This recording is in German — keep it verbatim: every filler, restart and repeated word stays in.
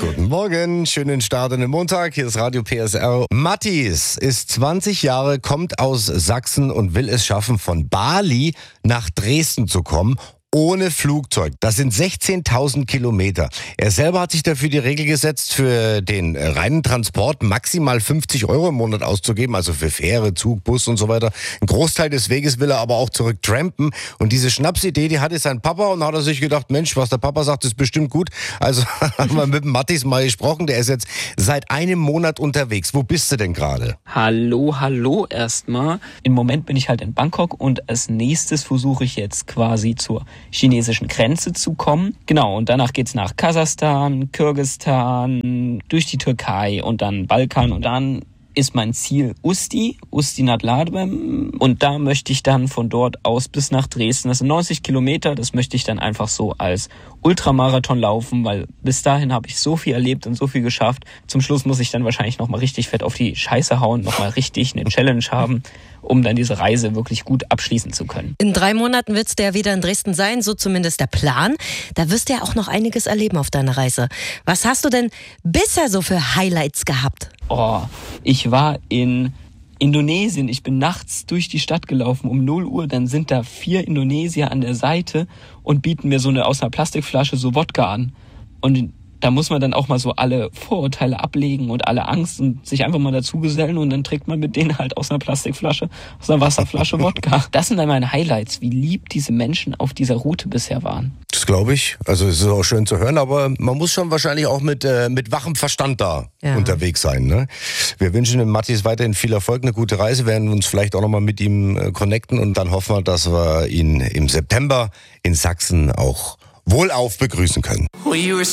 Guten Morgen, schönen Start in den Montag. Hier ist Radio P S R. Mattis ist zwanzig Jahre, kommt aus Sachsen und will es schaffen, von Bali nach Dresden zu kommen. Ohne Flugzeug. Das sind sechzehntausend Kilometer. Er selber hat sich dafür die Regel gesetzt, für den reinen Transport maximal fünfzig Euro im Monat auszugeben, also für Fähre, Zug, Bus und so weiter. Ein Großteil des Weges will er aber auch zurück trampen. Und diese Schnapsidee, die hatte sein Papa, und da hat er sich gedacht, Mensch, was der Papa sagt, ist bestimmt gut. Also haben wir mit dem Mattis mal gesprochen, der ist jetzt seit einem Monat unterwegs. Wo bist du denn gerade? Hallo, hallo erstmal. Im Moment bin ich halt in Bangkok und als nächstes versuche ich jetzt quasi zur chinesischen Grenze zu kommen. Genau, und danach geht's nach Kasachstan, Kirgisistan, durch die Türkei und dann Balkan und dann ist mein Ziel Usti, Usti nad Labem, und da möchte ich dann von dort aus bis nach Dresden, das sind neunzig Kilometer, das möchte ich dann einfach so als Ultramarathon laufen, weil bis dahin habe ich so viel erlebt und so viel geschafft. Zum Schluss muss ich dann wahrscheinlich nochmal richtig fett auf die Scheiße hauen, nochmal richtig eine Challenge haben, um dann diese Reise wirklich gut abschließen zu können. In drei Monaten willst du ja wieder in Dresden sein, so zumindest der Plan. Da wirst du ja auch noch einiges erleben auf deiner Reise. Was hast du denn bisher so für Highlights gehabt? Oh, ich war in Indonesien. Ich bin nachts durch die Stadt gelaufen um null Uhr. Dann sind da vier Indonesier an der Seite und bieten mir so eine aus einer Plastikflasche so Wodka an. Und da muss man dann auch mal so alle Vorurteile ablegen und alle Angst und sich einfach mal dazugesellen und dann trinkt man mit denen halt aus einer Plastikflasche, aus einer Wasserflasche Wodka. Das sind dann meine Highlights, wie lieb diese Menschen auf dieser Route bisher waren. Das glaube ich. Also es ist auch schön zu hören, aber man muss schon wahrscheinlich auch mit, äh, mit wachem Verstand da ja. unterwegs sein. Ne? Wir wünschen dem Mattis weiterhin viel Erfolg, eine gute Reise, werden uns vielleicht auch nochmal mit ihm äh, connecten und dann hoffen wir, dass wir ihn im September in Sachsen auch wohlauf begrüßen können.